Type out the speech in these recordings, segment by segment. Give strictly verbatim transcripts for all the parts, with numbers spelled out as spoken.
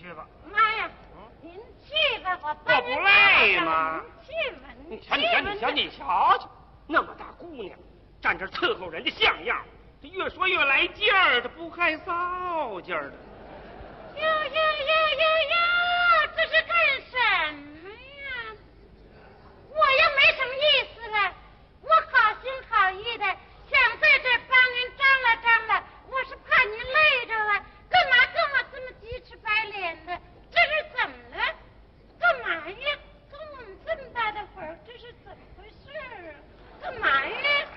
去吧。 妈呀，您去吧，我帮我不累吗？ 您去吧， 你瞧，你瞧，你瞧，你瞧瞧，那么大姑娘，站这伺候人家像样，这越说越来劲儿，这不害臊劲儿的。 哟哟哟哟哟，这是干什么呀？我又没什么意思了，我好心好意的想在这帮您张罗张罗，我是怕您累着了，干嘛跟我这么鸡翅白脸的？这是怎么了？干嘛呀？跟我们这么大的会儿，这是怎么回事啊？干嘛呀？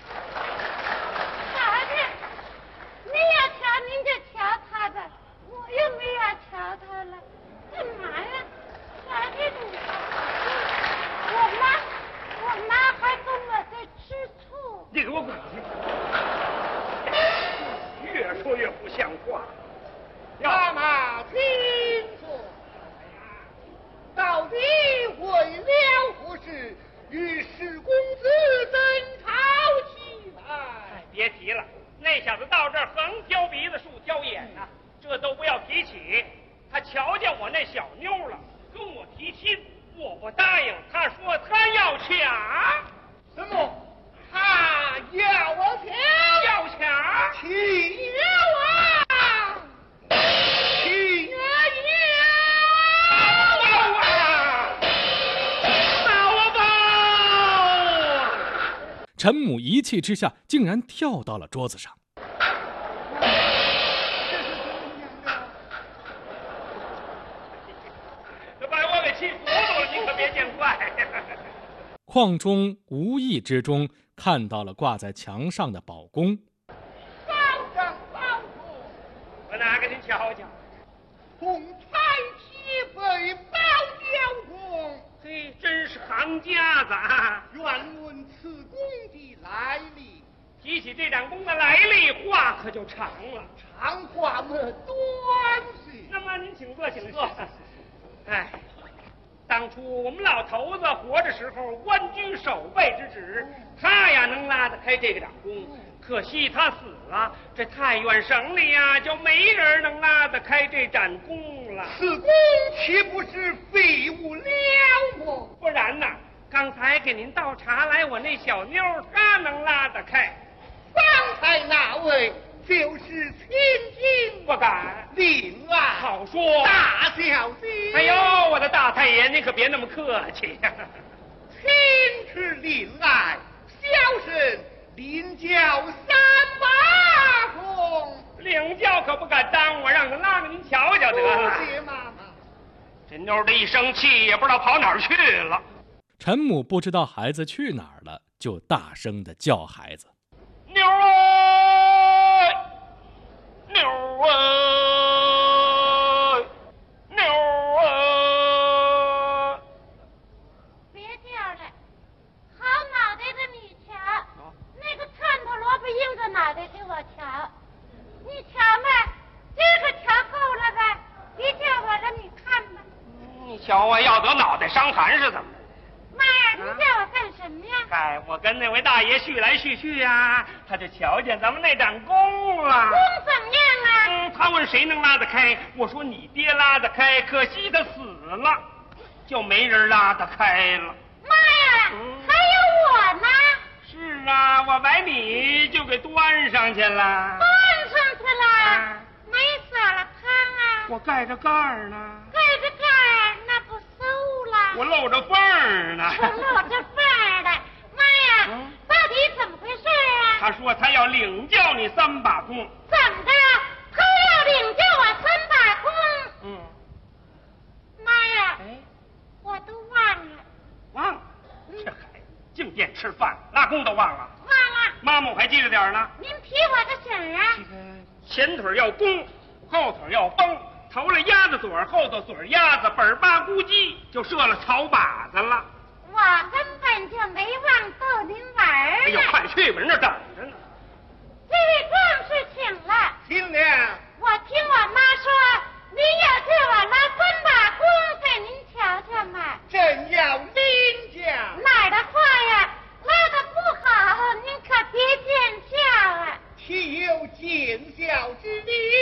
瞧瞧，您要瞧您就瞧他吧，我又没要瞧他了，干嘛呀？瞧瞧你，我妈，我妈还跟我在吃醋。 你给我滚去！越说越不像话。 妈妈，请坐。到底为了何事与史公子争吵起来？ 哎，别提了，那小子到这儿横挑鼻子竖挑眼呐、啊，这都不要提起。他瞧见我那小妞了，跟我提亲，我不答应，他说他要抢。 什么？他要我抢？ 要抢？ 请啊！请啊！ 要啊！打我吧！ 陈母一气之下，竟然跳到了桌子上。 这把我给气糊涂了，你可别见怪。 邝忠无意之中看到了挂在墙上的宝弓， 保长保主， 我拿给您瞧瞧。 红彩旗飞保交公， 嘿，真是行家子啊！ 愿问此弓的来历。 提起这盏弓的来历，话可就长了。 长话么短些。 那么您请坐，请坐。哎，当初我们老头子活着时候，官居守备之职，他呀能拉得开这个掌弓。可惜他死了，这太原省里呀就没人能拉得开这盏弓了。 此弓岂不是废物了么？ 不然呐，刚才给您倒茶来，我那小妞她能拉得开。 方才那位就是千金， 不敢。 令爱好说。 大小姐。 哎呦，我的大太爷，您可别那么客气呀、啊。 亲是令爱，小生领教三把弓。 领教可不敢当，我让他拉给您瞧瞧得了。 谢妈妈。 这妞的一生气，也不知道跑哪儿去了。 陈母不知道孩子去哪儿了，就大声地叫孩子。 妞儿，妞儿，妞儿！ 别叫了，好脑袋的你瞧，哦、那个串头萝卜硬着脑袋给我瞧，你瞧吧，这个瞧够了吧？别叫我了，你看吧。 你瞧我要得脑袋伤寒是怎么的？ 妈呀，你叫我干什么呀？ 哎，我跟那位大爷叙来叙去呀，他就瞧见咱们那盏弓了。 弓怎么样啊？ 嗯，他问谁能拉得开，我说你爹拉得开，可惜他死了，就没人拉得开了。 妈呀，嗯、还有我呢？ 是啊，我把你就给端上去了。 端上去了？啊、没撒了汤啊？ 我盖着盖儿呢。 盖着盖儿，那不馊了？ 我露着缝儿呢。 露着缝儿的，妈呀，嗯、到底怎么回事啊？ 他说他要领教你三把弓。 怎么的？他要领教我三把弓？ 嗯。 妈呀！哎，我都忘了。 忘了？嗯、这孩子净惦吃饭，拉弓都忘了。 忘了。 妈妈我还记着点呢。 您提我个醒啊！ 前腿要弓，后腿要绷。头了鸭子嘴儿，后头嘴儿鸭子，本儿八咕叽就射了草靶子了。 我根本就没忘逗您玩儿。 哎呦，快去吧，人那等着呢。 这位壮士请了。 请了。 我听我妈说，您要叫我拉三把弓给您瞧瞧嘛。 正要领教。 哪儿的话呀，拉得不好，您可别见笑啊。 岂有见笑之理？